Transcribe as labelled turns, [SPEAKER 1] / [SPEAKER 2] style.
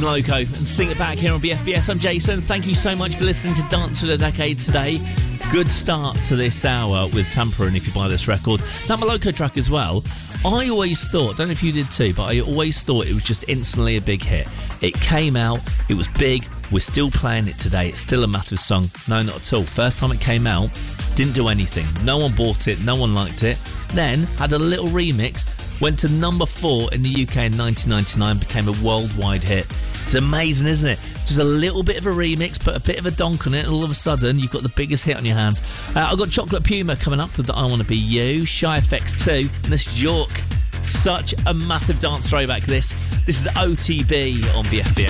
[SPEAKER 1] Jason Loco and Sing It Back here on BFBS. I'm Jason. Thank you so much for listening to Dance of the Decade today. Good start to this hour with Tampering if you buy this record. Now, my Loco track as well. I always thought, don't know if you did too, but I always thought it was just instantly a big hit. It came out, it was big, we're still playing it today. It's still a massive song. No, not at all. First time it came out, didn't do anything. No one bought it, no one liked it. Then had a little remix, went to number 4 in the UK in 1999, became a worldwide hit. It's amazing, isn't it? Just a little bit of a remix, put a bit of a donk on it, and all of a sudden you've got the biggest hit on your hands. I've got Chocolate Puma coming up with the I Wanna Be You, Shy FX 2, and this is York. Such a massive dance throwback, this. This is OTB on BFBS.